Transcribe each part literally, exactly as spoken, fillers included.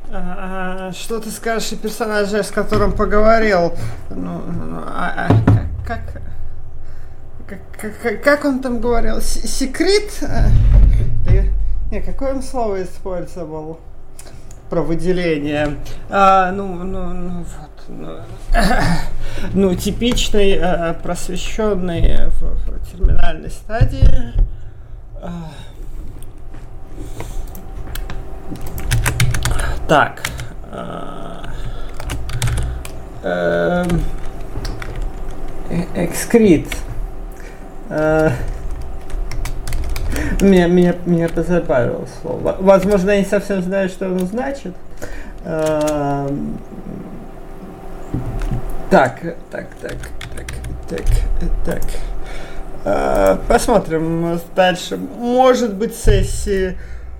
А, что ты скажешь о персонаже, с которым поговорил? Ну, ну а, а как, как, как, как он там говорил? С- секрет? Ты, не, какое он слово использовал? Про выделение. А, ну, ну, ну, вот. Ну, ну типичный э, просвещенный в, в терминальной стадии. Так. Экскрит. Меня, меня, меня позабавило слово. Возможно, я не совсем знаю, что оно значит. Так, так, так, так, так, так. Посмотрим дальше. Может быть, сессии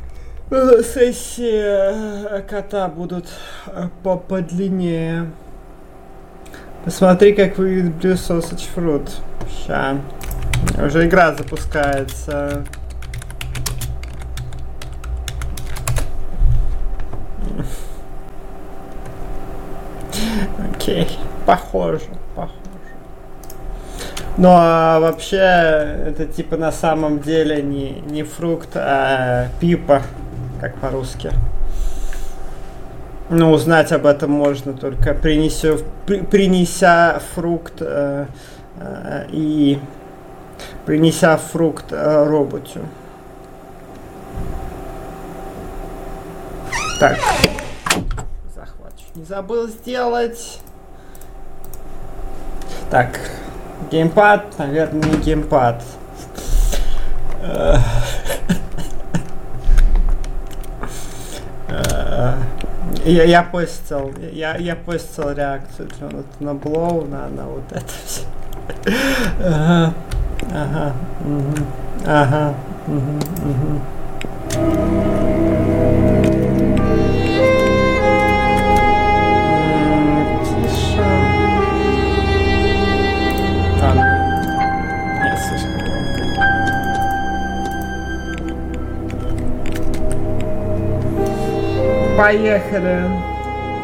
сессии кота будут подлиннее. Посмотри, как выглядит Blue Sausage Fruit. Ща. Уже игра запускается. Окей. Похоже, похоже. Ну а вообще, это типа на самом деле не, не фрукт, а пипа, как по-русски. Но узнать об этом можно только принеся, при, принеся фрукт э, э, и принеся фрукт э, роботу. Так. Захват чуть не забыл сделать. Так. Геймпад, наверное, не геймпад. Я, я постил, я, я постил реакцию на Блоу, на, на вот это все. Ага, ага, угу, ага, угу, угу. Тише. Ладно, не слишком громко. Поехали.